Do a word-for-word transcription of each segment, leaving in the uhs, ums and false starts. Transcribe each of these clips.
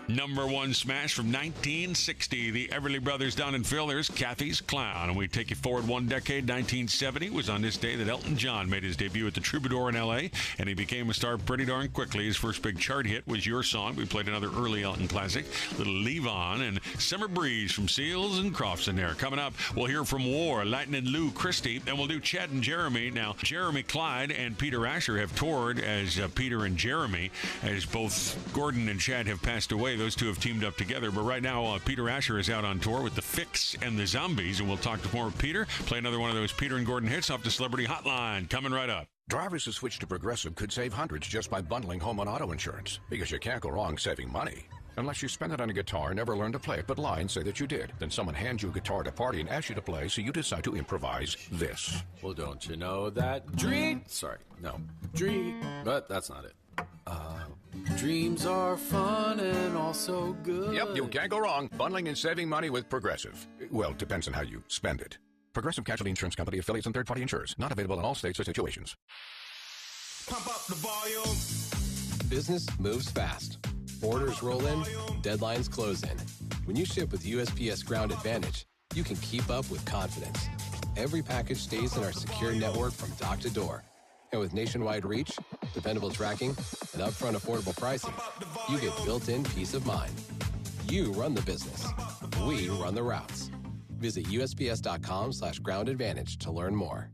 Number one smash from nineteen sixty, the Everly Brothers down in Phil. There's Kathy's Clown. And we take you forward one decade. nineteen seventy was on this day that Elton John made his debut at the Troubadour in L A, and he became a star pretty darn quickly. His first big chart hit was Your Song. We played another early Elton classic, Little Leave On, and Summer Breeze from Seals and Crofts in there. Coming up, we'll hear from War, Lightning Lou Christie, and we'll do Chad and Jeremy. Now, Jeremy Clyde and Peter Asher have toured as uh, Peter and Jeremy, as both Gordon and Chad have passed away. Those two have teamed up together, but right now uh, Peter Asher is out on tour with the Fix and the Zombies, and we'll talk to more with Peter, play another one of those Peter and Gordon hits off the Celebrity Hotline, coming right up. Drivers who switch to Progressive could save hundreds just by bundling home and auto insurance, because you can't go wrong saving money. Unless you spend it on a guitar and never learn to play it, but lie and say that you did. Then someone hands you a guitar at a party and asks you to play, so you decide to improvise this. Well, don't you know that dream... Sorry, no. Dream... But that's not it. Uh, dreams are fun and also good. Yep, you can't go wrong. Bundling and saving money with Progressive. Well, it depends on how you spend it. Progressive Casualty Insurance Company, affiliates, and third-party insurers. Not available in all states or situations. Pump up the volume. Business moves fast. Orders roll in, deadlines close in. When you ship with U S P S Ground Advantage, you can keep up with confidence. Every package stays in our secure network from dock to door. And with nationwide reach, dependable tracking, and upfront affordable pricing, you get built-in peace of mind. You run the business. We run the routes. Visit U S P S dot com slash ground advantage to learn more.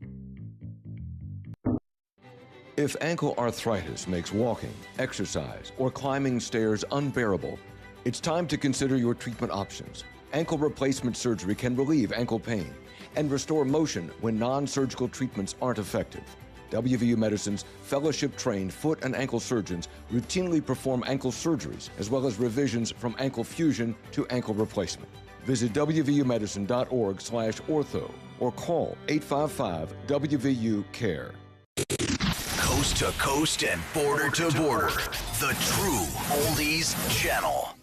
If ankle arthritis makes walking, exercise, or climbing stairs unbearable, it's time to consider your treatment options. Ankle replacement surgery can relieve ankle pain and restore motion when non-surgical treatments aren't effective. W V U Medicine's fellowship-trained foot and ankle surgeons routinely perform ankle surgeries as well as revisions from ankle fusion to ankle replacement. Visit W V U medicine dot org slash ortho or call eight five five W V U care. Coast to coast and border to border. The true Oldies Channel.